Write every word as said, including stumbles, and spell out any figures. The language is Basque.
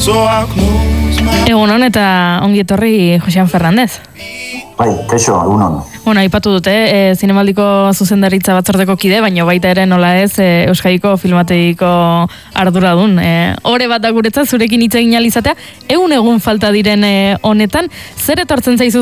Egunon eta ongi etorri Josean Fernandez. Bai, kaixo, egunon. Bueno, aipatu dute, e, zinemaldiko zuzendaritza batzordeko kide, baina baita ere nola ez e, Euskadiko filmategiko arduradun. E, ore bat da guretzat zurekin hitz egin ahal izatea, egun egun falta diren e, honetan, zer etortzen zaizu